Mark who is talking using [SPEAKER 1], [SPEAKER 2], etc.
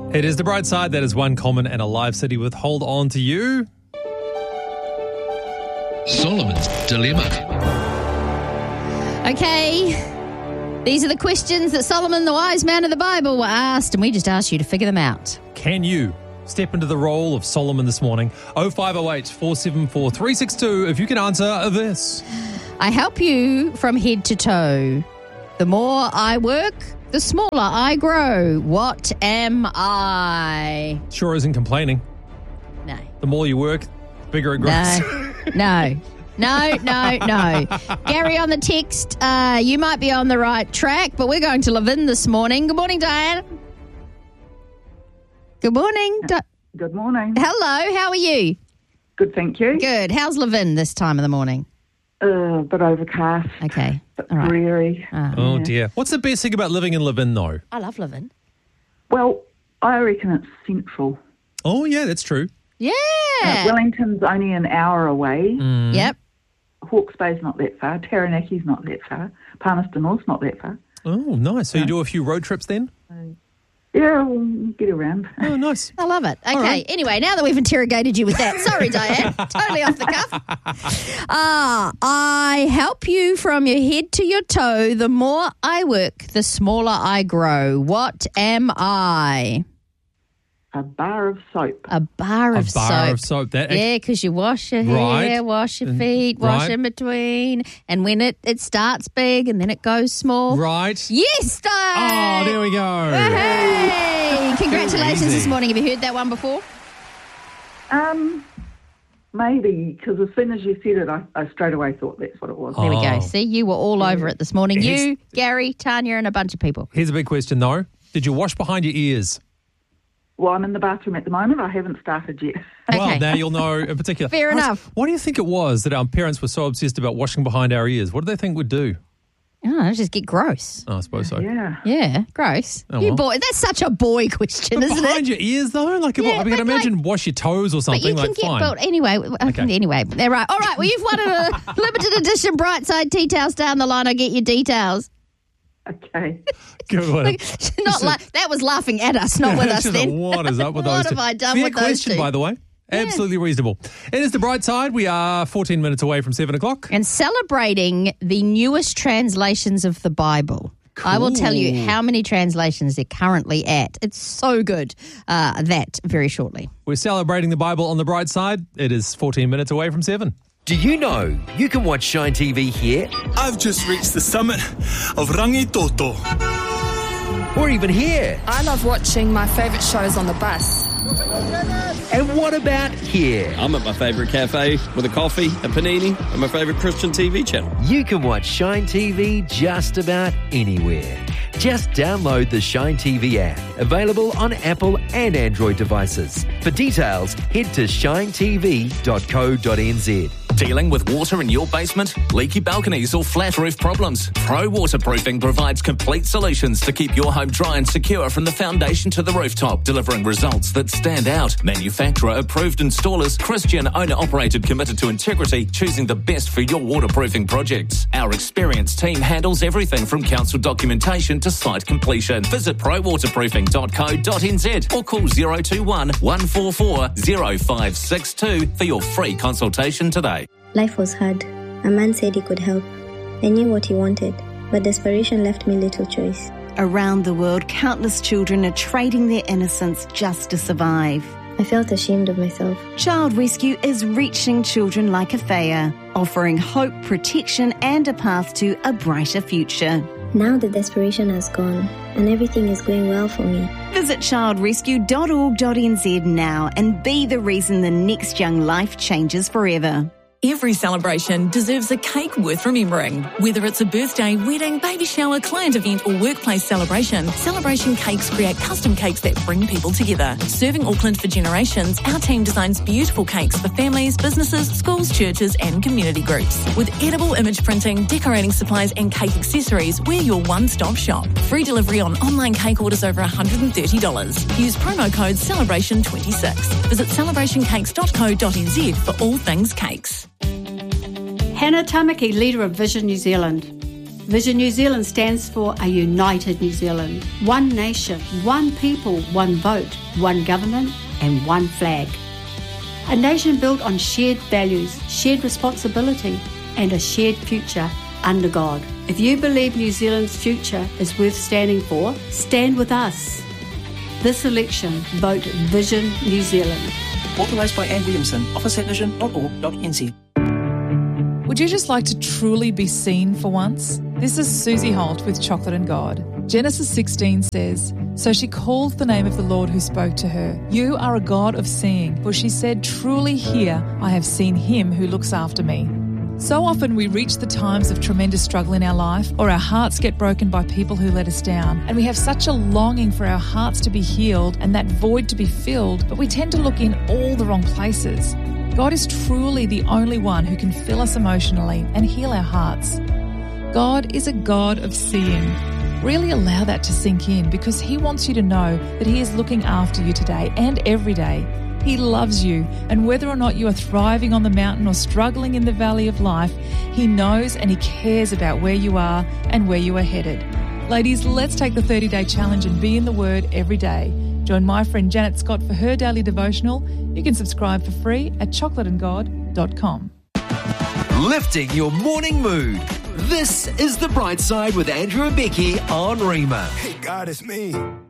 [SPEAKER 1] It is The Bright Side. That is One Common and a live city with Hold On To You.
[SPEAKER 2] Solomon's Dilemma.
[SPEAKER 3] Okay, these are the questions that Solomon, the wise man of the Bible, were asked, and we just asked you to figure them out.
[SPEAKER 1] Can you step into the role of Solomon this morning? 0508 474 362 if you can answer this.
[SPEAKER 3] I help you from head to toe. The more I work, the smaller I grow. What am I?
[SPEAKER 1] Sure isn't complaining.
[SPEAKER 3] No.
[SPEAKER 1] The more you work, the bigger it grows.
[SPEAKER 3] No. Gary on the text, you might be on the right track, but we're going to Levin this morning. Good morning, Diane. Good morning.
[SPEAKER 4] Good morning.
[SPEAKER 3] Hello, how are you?
[SPEAKER 4] Good, thank you.
[SPEAKER 3] Good. How's Levin this time of the morning?
[SPEAKER 4] A bit overcast.
[SPEAKER 3] Okay.
[SPEAKER 4] Bit
[SPEAKER 3] All right.
[SPEAKER 4] dreary.
[SPEAKER 1] Oh, dear. What's the best thing about living in Levin, though?
[SPEAKER 3] I love Levin.
[SPEAKER 4] Well, I reckon it's central.
[SPEAKER 1] Oh, yeah, that's true.
[SPEAKER 3] Yeah.
[SPEAKER 4] Wellington's only an hour away.
[SPEAKER 3] Yep.
[SPEAKER 4] Hawke's Bay's not that far. Taranaki's not that far. Palmerston North's not that far.
[SPEAKER 1] Oh, nice. So you do a few road trips then?
[SPEAKER 4] Yeah, we'll get around.
[SPEAKER 1] Oh, nice.
[SPEAKER 3] I love it. Okay,
[SPEAKER 1] right.
[SPEAKER 3] Anyway, now that we've interrogated you with that, sorry, Diane, totally off the cuff. I help you from your head to your toe. The more I work, the smaller I grow. What am I?
[SPEAKER 4] A bar of soap.
[SPEAKER 3] A bar of soap.
[SPEAKER 1] A bar of soap. That
[SPEAKER 3] Yeah, because you wash your hair,
[SPEAKER 1] Right.
[SPEAKER 3] wash your feet, wash
[SPEAKER 1] Right.
[SPEAKER 3] in between, and when it starts big and then it goes small.
[SPEAKER 1] Right.
[SPEAKER 3] Yes, Diane!
[SPEAKER 1] Oh, there we go.
[SPEAKER 3] Hey! Congratulations
[SPEAKER 1] Easy.
[SPEAKER 3] this morning. Have you heard that one before?
[SPEAKER 4] Maybe, because as soon as you said it, I straight away thought that's what it was.
[SPEAKER 3] There we go.
[SPEAKER 1] Oh.
[SPEAKER 3] See, you were all over it this morning.
[SPEAKER 1] Yes.
[SPEAKER 3] You, Gary, Tanya, and a bunch of people.
[SPEAKER 1] Here's a big question, though. Did you wash behind your ears?
[SPEAKER 4] Well, I'm in the bathroom at the moment. I haven't started yet.
[SPEAKER 1] Well,
[SPEAKER 3] Okay.
[SPEAKER 1] now you'll know in particular.
[SPEAKER 3] Fair enough.
[SPEAKER 1] Why do you think it was that our parents were so obsessed about washing behind our ears? What do they think would do?
[SPEAKER 3] Oh, just get gross.
[SPEAKER 1] Oh, I suppose so.
[SPEAKER 4] Yeah.
[SPEAKER 3] Yeah, gross.
[SPEAKER 1] Oh,
[SPEAKER 3] You
[SPEAKER 1] well.
[SPEAKER 3] boy, that's such a boy question, isn't
[SPEAKER 1] Behind
[SPEAKER 3] it?
[SPEAKER 1] your ears, though? Like, if
[SPEAKER 3] Yeah,
[SPEAKER 1] I mean,
[SPEAKER 3] but
[SPEAKER 1] imagine wash your toes or
[SPEAKER 3] But
[SPEAKER 1] something.
[SPEAKER 3] you can
[SPEAKER 1] Like,
[SPEAKER 3] get
[SPEAKER 1] fine.
[SPEAKER 3] built anyway.
[SPEAKER 1] Okay.
[SPEAKER 3] Anyway, they're right. All right. Well, you've won a limited edition Brightside tea towels down the line. I'll get your details.
[SPEAKER 4] Okay.
[SPEAKER 1] Good one.
[SPEAKER 3] That was laughing at us, not with us.
[SPEAKER 1] She's like,
[SPEAKER 3] Then
[SPEAKER 1] what is up with
[SPEAKER 3] What
[SPEAKER 1] those two?
[SPEAKER 3] have I done
[SPEAKER 1] Fair
[SPEAKER 3] with those
[SPEAKER 1] question,
[SPEAKER 3] two?
[SPEAKER 1] by the way. Absolutely reasonable. It is The Bright Side. We are 14 minutes away from 7 o'clock.
[SPEAKER 3] and celebrating the newest translations of the Bible. I will tell you how many translations they're currently at. It's so good. That very shortly.
[SPEAKER 1] We're celebrating the Bible on The Bright Side. It is 14 minutes away from 7.
[SPEAKER 5] Do you know you can watch Shine TV here
[SPEAKER 6] I've just reached the summit of Rangitoto.
[SPEAKER 5] or even here?
[SPEAKER 7] I love watching my favourite shows on the bus.
[SPEAKER 5] And what about here?
[SPEAKER 8] I'm at my favourite cafe with a coffee, a panini, and my favourite Christian TV channel.
[SPEAKER 5] You can watch Shine TV just about anywhere. Just download the Shine TV app, available on Apple and Android devices. For details, head to shinetv.co.nz.
[SPEAKER 9] Dealing with water in your basement, leaky balconies or flat roof problems? Pro Waterproofing provides complete solutions to keep your home dry and secure from the foundation to the rooftop, delivering results that stand out. Manufacturer approved installers, Christian owner operated, committed to integrity, choosing the best for your waterproofing projects. Our experienced team handles everything from council documentation to site completion. Visit prowaterproofing.co.nz or call 021 144 0562 for your free consultation today.
[SPEAKER 10] Life was hard. A man said he could help. I knew what he wanted, but desperation left me little choice.
[SPEAKER 11] Around the world, countless children are trading their innocence just to survive.
[SPEAKER 10] I felt ashamed of myself.
[SPEAKER 11] Child Rescue is reaching children like Afea, offering hope, protection and a path to a brighter future.
[SPEAKER 10] Now the desperation has gone, and everything is going well for me.
[SPEAKER 11] Visit childrescue.org.nz now and be the reason the next young life changes forever.
[SPEAKER 12] Every celebration deserves a cake worth remembering. Whether it's a birthday, wedding, baby shower, client event or workplace celebration, Celebration Cakes create custom cakes that bring people together. Serving Auckland for generations, our team designs beautiful cakes for families, businesses, schools, churches and community groups. With edible image printing, decorating supplies and cake accessories, we're your one-stop shop. Free delivery on online cake orders over $130. Use promo code CELEBRATION26. Visit celebrationcakes.co.nz for all things cakes.
[SPEAKER 13] Hannah Tamaki, leader of Vision New Zealand. Vision New Zealand stands for a united New Zealand. One nation, one people, one vote, one government and one flag. A nation built on shared values, shared responsibility and a shared future under God. If you believe New Zealand's future is worth standing for, stand with us. This election, vote Vision New Zealand.
[SPEAKER 14] Authorised by Anne Williamson. Office at vision.org.nz.
[SPEAKER 15] Would you just like to truly be seen for once? This is Susie Holt with Chocolate and God. Genesis 16 says, "So she called the name of the Lord who spoke to her. You are a God of seeing, for she said, truly here I have seen him who looks after me." So often we reach the times of tremendous struggle in our life, or our hearts get broken by people who let us down, and we have such a longing for our hearts to be healed and that void to be filled, but we tend to look in all the wrong places. God is truly the only one who can fill us emotionally and heal our hearts. God is a God of seeing. Really allow that to sink in, because he wants you to know that he is looking after you today and every day. He loves you, and whether or not you are thriving on the mountain or struggling in the valley of life, he knows and he cares about where you are and where you are headed. Ladies, let's take the 30-day challenge and be in the Word every day. Join my friend Janet Scott for her daily devotional. You can subscribe for free at chocolateandgod.com.
[SPEAKER 5] Lifting your morning mood. This is The Bright Side with Andrew and Becky on Rima.
[SPEAKER 16] Hey God, it's me.